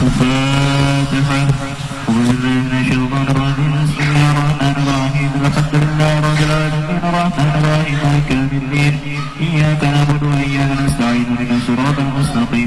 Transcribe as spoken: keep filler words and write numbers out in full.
الفاتحة. أعوذ بالله من الشيطان الرجيم. بسم الله الرحمن الرحيم. الحمد لله رب العالمين الرحمن الرحيم مالك يوم الدين. إياك نعبد وإياك نستعين اهدنا الصراط المستقيم